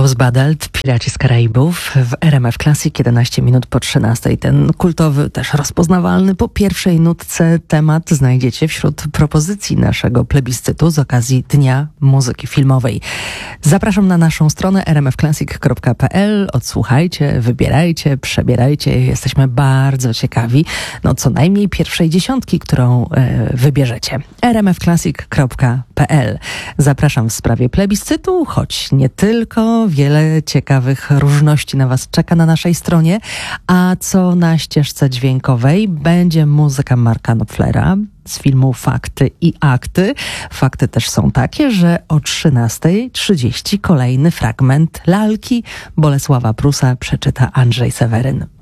Klaus Badelt, Piraci z Karaibów w RMF Classic, 11 minut po 13. Ten kultowy, też rozpoznawalny po pierwszej nutce temat znajdziecie wśród propozycji naszego plebiscytu z okazji Dnia Muzyki Filmowej. Zapraszam na naszą stronę rmfclassic.pl. Odsłuchajcie, wybierajcie, przebierajcie. Jesteśmy bardzo ciekawi, co najmniej pierwszej dziesiątki, którą wybierzecie. rmfclassic.pl. Zapraszam w sprawie plebiscytu, choć nie tylko. Wiele ciekawych różności na Was czeka na naszej stronie. A co na ścieżce dźwiękowej? Będzie muzyka Marka Knopflera z filmu Fakty i Akty. Fakty też są takie, że o 13:30 kolejny fragment lalki Bolesława Prusa przeczyta Andrzej Seweryn.